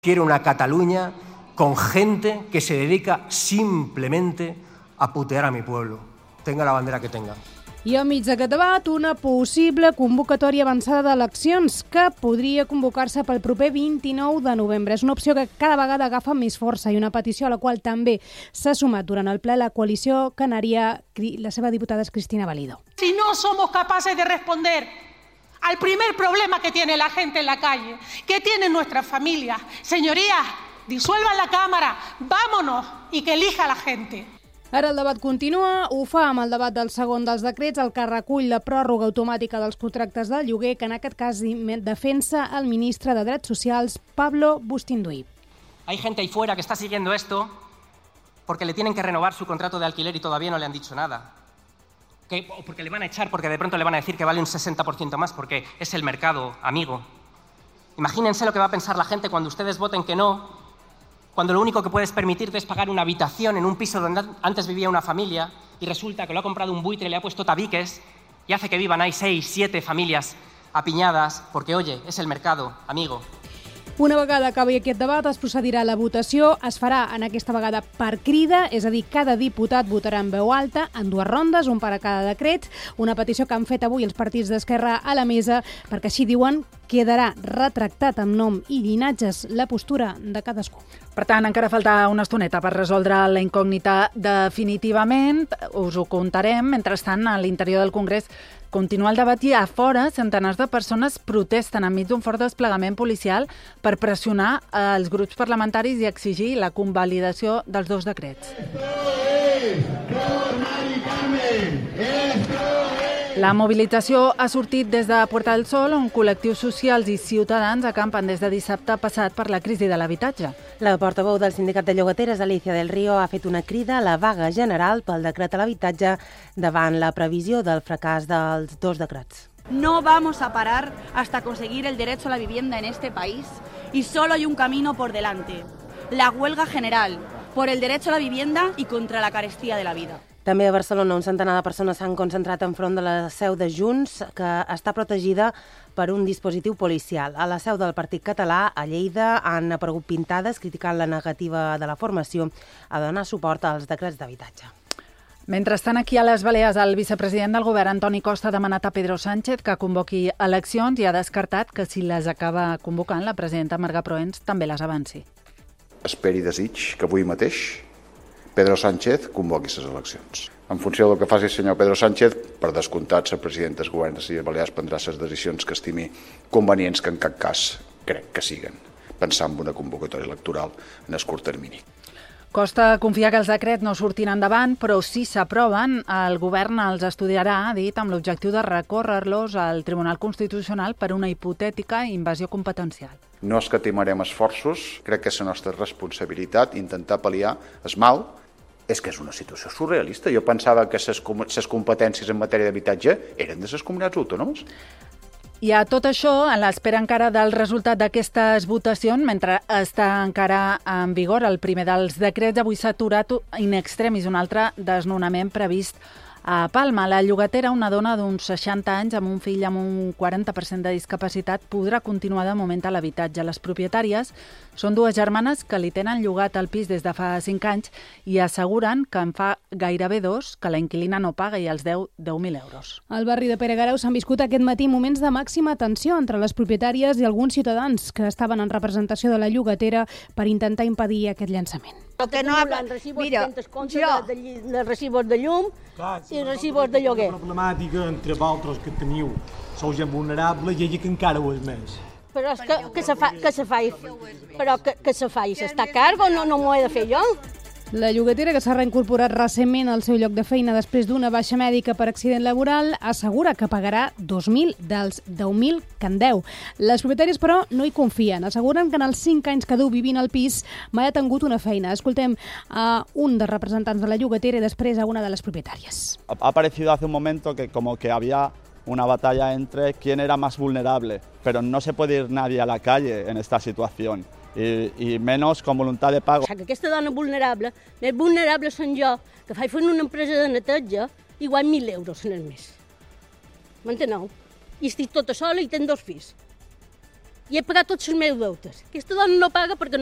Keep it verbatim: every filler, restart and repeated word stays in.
Quiero una Cataluña con gente que se dedica simplemente a putear a mi pueblo, tenga la bandera que tenga. I enmig d'aquest debat, una possible convocatòria avançada d'eleccions que podria convocar-se pel proper vint-i-nou de novembre. És una opció que cada vegada agafa més força i una petició a la qual també s'ha sumat durant el ple la coalició canària, la seva diputada és Cristina Valido. Si no somos capaces de responder al primer problema que tiene la gente en la calle, que tienen nuestras familias, señorías, disuelvan la Cámara, vámonos y que elija la gente. Ara el debat continua, ho fa amb el debat del segon dels decrets, el que recull la pròrroga automàtica dels contractes del lloguer, que en aquest cas defensa el ministre de Drets Socials, Pablo Bustinduy. Hay gente ahí fuera que está siguiendo esto porque le tienen que renovar su contrato de alquiler y todavía no le han dicho nada. Que, o porque le van a echar, porque de pronto le van a decir que vale un sesenta por ciento más, porque es el mercado, amigo. Imagínense lo que va a pensar la gente cuando ustedes voten que no, cuando lo único que puedes permitirte es pagar una habitación en un piso donde antes vivía una familia y resulta que lo ha comprado un buitre, le ha puesto tabiques y hace que vivan ahí seis, siete familias apiñadas, porque, oye, es el mercado, amigo. Una vegada acabi aquest debat, es procedirà a la votació. Es farà en aquesta vegada per crida, és a dir, cada diputat votarà en veu alta en dues rondes, un per a cada decret, una petició que han fet avui els partits d'Esquerra a la mesa, perquè així diuen quedarà retractat amb nom i llinatges la postura de cadascú. Per tant, encara falta una estoneta per resoldre la incògnita definitivament. Us ho contarem. Mentrestant, a l'interior del Congrés continua el debat i a fora centenars de persones protesten enmig d'un fort desplegament policial per pressionar els grups parlamentaris i exigir la convalidació dels dos decrets. La mobilització ha sortit des de Puerta del Sol, on col·lectius socials i ciutadans acampen des de dissabte passat per la crisi de l'habitatge. La portaveu del Sindicat de Llogateres, Alicia del Río, ha fet una crida a la vaga general pel decret a l'habitatge davant la previsió del fracàs dels dos decrets. No vamos a parar hasta conseguir el derecho a la vivienda en este país y solo hay un camino por delante, la huelga general por el derecho a la vivienda y contra la carestía de la vida. També a Barcelona un centenar de persones s'han concentrat enfront de la seu de Junts, que està protegida per un dispositiu policial. A la seu del Partit Català, a Lleida, han aparegut pintades criticant la negativa de la formació a donar suport als decrets d'habitatge. Mentrestant, aquí a les Balears, el vicepresident del govern, Antoni Costa, ha demanat a Pedro Sánchez que convoqui eleccions i ha descartat que si les acaba convocant, la presidenta Marga Proens també les avanci. Esperi i desig que avui mateix Pedro Sánchez convoqui les eleccions. En funció del que faci el senyor Pedro Sánchez, per descomptat, la presidenta del govern de les Balears prendrà les decisions que estimi convenients, que en cap cas crec que siguen, pensar en una convocatòria electoral en el curt termini. Costa confia que els decrets no surtin endavant, però si s'aproven, el govern els estudiarà, ha dit, amb l'objectiu de recórrer-los al Tribunal Constitucional per una hipotètica invasió competencial. No escatimarem esforços, crec que és la nostra responsabilitat intentar pal·liar el mal. És que és una situació surrealista. Jo pensava que les competències en matèria d'habitatge eren de les comunitats autònomes. I a tot això, a l'espera encara del resultat d'aquestes votacions, mentre està encara en vigor el primer dels decrets, avui s'ha aturat in extremis un altre desnonament previst a Palma. La llogatera, una dona d'uns seixanta anys amb un fill amb un quaranta per cent de discapacitat, podrà continuar de moment a l'habitatge. Les propietàries són dues germanes que li tenen llogat el pis des de fa cinc anys i asseguren que en fa gairebé dos que la inquilina no paga i els deu deu mil euros. Al barri de Pere Garau s'han viscut aquest matí moments de màxima tensió entre les propietàries i alguns ciutadans que estaven en representació de la llogatera per intentar impedir aquest llançament. Que no hablan recibos, mira, jo... de, de recibos de llum Clar, si i recibos de lloguer. La problemàtica entre vosaltres que teniu, sou gent vulnerable i ella que encara ho és més. Però és que, que se fa, que se fa, però que, que se fa i s'està cargo, no, no m'ho he de fer jo. La llogatera, que s'ha reincorporat recentment al seu lloc de feina després d'una baixa mèdica per accident laboral, assegura que pagarà dos mil dels deu mil que en deu. Les propietàries, però, no hi confien. Asseguren que en els cinc anys que duu vivint al pis mai ha tingut una feina. Escoltem a un dels representants de la llogatera i després a una de les propietàries. Ha parecido hace un momento que como que había una batalla entre quién era más vulnerable, pero no se puede ir nadie a la calle en esta situación. I, i menys con voluntat de pago. Que aquesta dona vulnerable, més vulnerable són jo, que faig fent una empresa de neteja i guany mil euros en el mes. M'enteneu? I estic tota sola i tenc dos fills. i he pagat tots els meus deutes. Aquesta dona no paga perquè